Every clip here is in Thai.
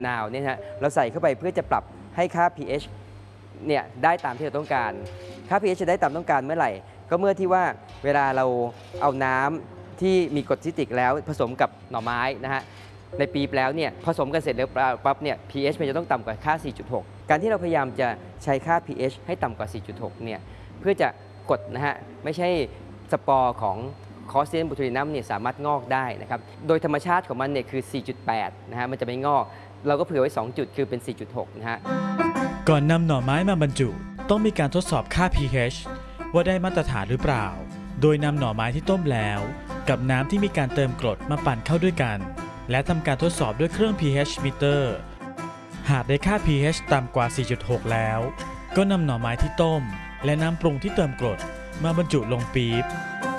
นาวเนี่ยฮะเราใส่เข้าไปเพื่อจะปรับให้ค่า pH เนี่ยได้ตามที่เราต้องการค่า pH จะได้ตามต้องการเมื่อไหร่ก็เมื่อที่ว่าเวลาเราเอาน้ำที่มีกรดซิตริกแล้วผสมกับหน่อไม้นะฮะในปี๊บแล้วเนี่ยผสมกันเสร็จแล้วปั๊บเนี่ย pH มันจะต้องต่ำกว่าค่า 4.6 การที่เราพยายามจะใช้ค่า pH ให้ต่ำกว่า 4.6 เนี่ยเพื่อจะกดนะฮะไม่ใช่สปอร์ของคอสเซียนบูทูลินัมเนี่ยสามารถงอกได้นะครับโดยธรรมชาติของมันเนี่ยคือ 4.8 นะฮะมันจะไม่งอกเราก็เผื่อไว้ 2 จุดคือเป็น 4.6 นะฮะก่อนนำหน่อไม้มาบรรจุต้องมีการทดสอบค่า pH ว่าได้มาตรฐานหรือเปล่าโดยนำหน่อไม้ที่ต้มแล้วกับน้ำที่มีการเติมกรดมาปั่นเข้าด้วยกันและทำการทดสอบด้วยเครื่อง pH meter หากได้ค่า pH ต่ำกว่า 4.6 แล้วก็นำหน่อไม้ที่ต้มและน้ำปรุงที่เติมกรดมาบรรจุลงปี๊บ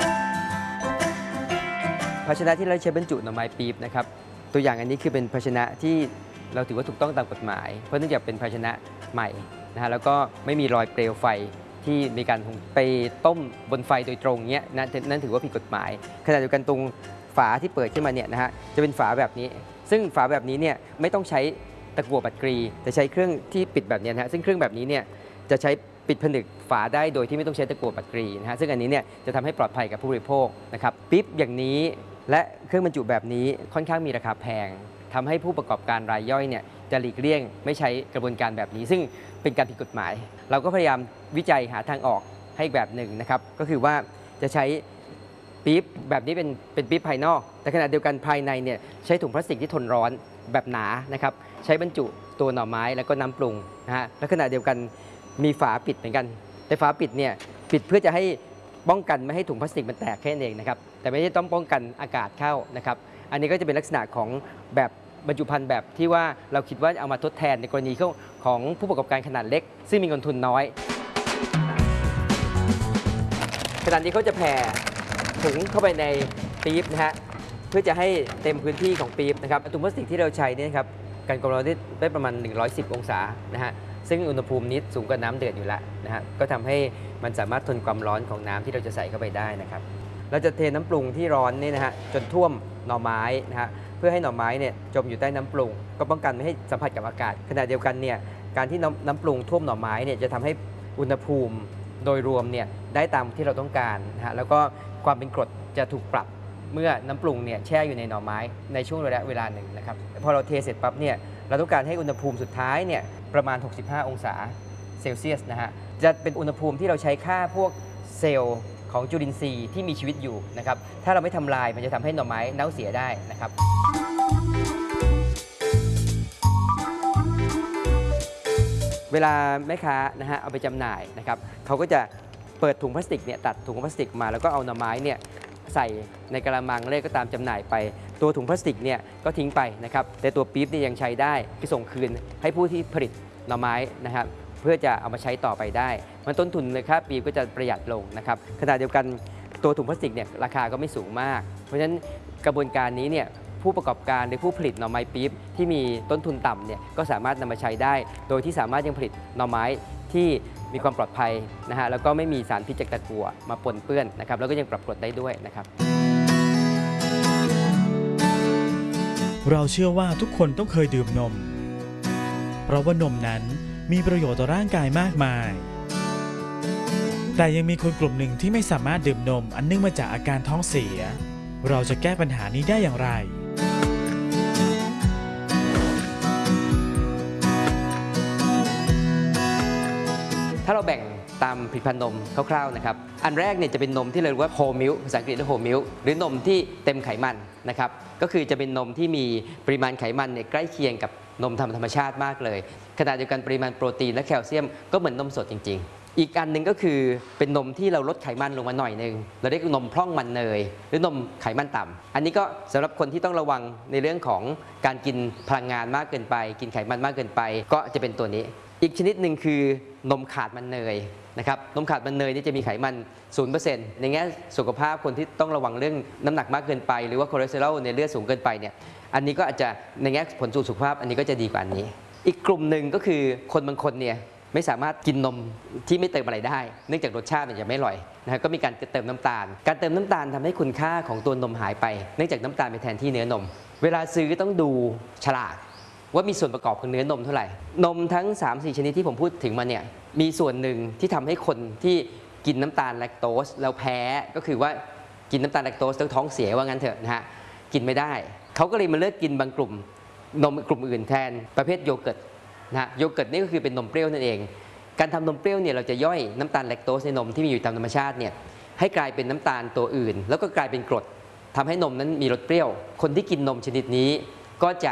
ภาชนะที่เราใช้บรรจุหน่อไม้ปี๊บนะครับตัวอย่างอันนี้คือเป็นภาชนะที่เราถือว่าถูกต้องตามกฎหมายเพราะเนื่องจากเป็นภาชนะใหม่นะฮะแล้วก็ไม่มีรอยเปลวไฟที่มีการไปต้มบนไฟโดยตรงเนี้ยนั่นถือว่าผิดกฎหมายขณะเดียวกันตรงฝาที่เปิดขึ้นมาเนี่ยนะฮะจะเป็นฝาแบบนี้ซึ่งฝาแบบนี้เนี่ยไม่ต้องใช้ตะกั่วบัดกรีแต่ใช้เครื่องที่ปิดแบบนี้นะฮะซึ่งเครื่องแบบนี้เนี่ยจะใช้ปิดผนึกฝาได้โดยที่ไม่ต้องใช้ตะกั่วบัดกรีนะฮะซึ่งอันนี้เนี่ยจะทำให้ปลอดภัยกับผู้บริโภคนะครับปิ๊บอย่างนี้และเครื่องบรรจุแบบนี้ค่อนข้างมีราคาแพงทำให้ผู้ประกอบการรายย่อยเนี่ยจะหลีกเลี่ยงไม่ใช้กระบวนการแบบนี้ซึ่งเป็นการผิดกฎหมายเราก็พยายามวิจัยหาทางออกให้แบบหนึ่งนะครับก็คือว่าจะใช้ปี๊บแบบนี้เป็นปี๊บภายนอกแต่ขณะเดียวกันภายในเนี่ยใช้ถุงพลาสติกที่ทนร้อนแบบหนานะครับใช้บรรจุตัวหน่อไม้แล้วก็น้ำปรุงนะฮะและขณะเดียวกันมีฝาปิดเหมือนกันแต่ฝาปิดเนี่ยปิดเพื่อจะให้ป้องกันไม่ให้ถุงพลาสติกมันแตกแค่นั้นเองนะครับแต่ไม่ได้ต้องป้องกันอากาศเข้านะครับอันนี้ก็จะเป็นลักษณะของแบบบรรจุภัณฑ์แบบที่ว่าเราคิดว่าเอามาทดแทนในกรณีของผู้ประกอบการขนาดเล็กซึ่งมีเงินทุนน้อยขณะนี้เขาจะแผ่ถุงเข้าไปในปี๊บนะฮะเพื่อจะให้เต็มพื้นที่ของปี๊บนะครับถุงพลาสติกที่เราใช้นี่นะครับการกรองเราได้ประมาณ110องศานะฮะซึ่งอุณหภูมินี้สูงกว่าน้ำเดือดอยู่แล้วนะฮะก็ทำให้มันสามารถทนความร้อนของน้ำที่เราจะใส่เข้าไปได้นะครับเราจะเทน้ำปรุงที่ร้อนนี่นะฮะจนท่วมหน่อไม้นะฮะเพื่อให้หน่อไม้เนี่ยจมอยู่ใต้น้ำปรุงก็ป้องกันไม่ให้สัมผัสกับอากาศขณะเดียวกันเนี่ยการที่น้ำปรุงท่วมหน่อไม้เนี่ยจะทำให้อุณหภูมิโดยรวมเนี่ยได้ตามที่เราต้องการนะฮะแล้วก็ความเป็นกรดจะถูกปรับเมื่อน้ำปรุงเนี่ยแช่อยู่ในหน่อไม้ในช่วงระยะเวลาหนึ่งนะครับพอเราเทเสร็จปั๊บเนี่ยเราต้องการให้อุณหภูมิสุดท้ายเนี่ยประมาณ65องศาเซลเซียสนะฮะจะเป็นอุณหภูมิที่เราใช้ฆ่าพวกเซลล์ของจุลินทรีย์ที่มีชีวิตอยู่นะครับถ้าเราไม่ทำลายมันจะทำให้หน่อไม้เน่าเสียได้นะครับเวลาแม่ค้านะฮะเอาไปจำหน่ายนะครับเขาก็จะเปิดถุงพลาสติกเนี่ยตัดถุงพลาสติกมาแล้วก็เอาหน่อไม้เนี่ยใส่ในกระมังเลขก็ตามจำหน่ายไปตัวถุงพลาสติกเนี่ยก็ทิ้งไปนะครับแต่ตัวปี๊บเนี่ยยังใช้ได้ที่ส่งคืนให้ผู้ที่ผลิตหน่อไม้นะครับเพื่อจะเอามาใช้ต่อไปได้มันต้นทุนเลยครับปี๊บก็จะประหยัดลงนะครับขณะเดียวกันตัวถุงพลาสติกเนี่ยราคาก็ไม่สูงมากเพราะฉะนั้นกระบวนการนี้เนี่ยผู้ประกอบการหรือผู้ผลิตหน่อไม้ปี๊บที่มีต้นทุนต่ำเนี่ยก็สามารถนำมาใช้ได้โดยที่สามารถยังผลิตหน่อไม้ที่มีความปลอดภัยนะฮะแล้วก็ไม่มีสารพิษจากตะกั่วมาปนเปื้อนนะครับแล้วก็ยังปรับกรดได้ด้วยนะครับเราเชื่อว่าทุกคนต้องเคยดื่มนมเพราะว่านมนั้นมีประโยชน์ต่อร่างกายมากมายแต่ยังมีคนกลุ่มหนึ่งที่ไม่สามารถดื่มนมอันเนื่องมาจากอาการท้องเสียเราจะแก้ปัญหานี้ได้อย่างไรถ้าเราแบ่งตามผลิตภัณฑ์นมคร่าวๆนะครับอันแรกเนี่ยจะเป็นนมที่เราเรียกว่าโฮมิลภาษาอังกฤษเรียกโฮมิลหรือนมที่เต็มไขมันนะครับก็คือจะเป็นนมที่มีปริมาณไขมันเนี่ยใกล้เคียงกับนมธรรมชาติมากเลยขณะเดียวกันปริมาณโปรตีนและแคลเซียมก็เหมือนนมสดจริงๆอีกอันหนึ่งก็คือเป็นนมที่เราลดไขมันลงมาหน่อยนึงเราเรียกนมพร่องมันเนยหรือนมไขมันต่ำอันนี้ก็สำหรับคนที่ต้องระวังในเรื่องของการกินพลังงานมากเกินไปกินไขมันมากเกินไปก็จะเป็นตัวนี้อีกชนิดหนึ่งคือนมขาดมันเนยนะครับนมขาดมันเนยนี่จะมีไขมัน 0% ในแง่สุขภาพคนที่ต้องระวังเรื่องน้ำหนักมากเกินไปหรือว่าคอเลสเตอรอลในเลือดสูงเกินไปเนี่ยอันนี้ก็อาจจะในแง่ผลสุขภาพอันนี้ก็จะดีกว่าอันนี้อีกกลุ่มหนึ่งก็คือคนบางคนเนี่ยไม่สามารถกินนมที่ไม่เติมอะไรได้เนื่องจากรสชาติมันจะไม่อร่อยนะก็มีการเติมน้ำตาลการเติมน้ำตาลทำให้คุณค่าของตัวนมหายไปเนื่องจากน้ำตาลไปแทนที่เนื้อนมเวลาซื้อต้องดูฉลากว่ามีส่วนประกอบของเนื้อนมเท่าไหร่นมทั้ง 3-4 ชนิดที่ผมพูดถึงมาเนี่ยมีส่วนหนึ่งที่ทำให้คนที่กินน้ำตาลแลคโตสแล้วแพ้ก็คือว่ากินน้ำตาลแลคโตสแล้วท้องเสียว่างั้นเถอะนะฮะกินไม่ได้เขาก็เลยมาเลิกกินบางกลุ่มนมกลุ่มอื่นแทนประเภทโยเกิร์ตนะฮะโยเกิร์ตนี่ก็คือเป็นนมเปรี้ยวนั่นเองการทำนมเปรี้ยวเนี่ยเราจะย่อยน้ำตาลแลคโตสในนมที่มีอยู่ตามธรรมชาติเนี่ยให้กลายเป็นน้ำตาลตัวอื่นแล้วก็กลายเป็นกรดทำให้นมนั้นมีรสเปรี้ยวคนที่กินนมชนิดนี้ก็จะ